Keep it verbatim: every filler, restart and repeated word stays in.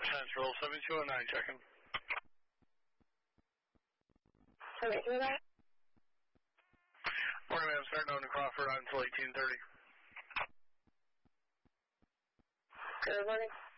Central seven two oh nine, checking. seven two oh nine? Morning, ma'am. Starting on to Crawford until eighteen thirty. Good morning.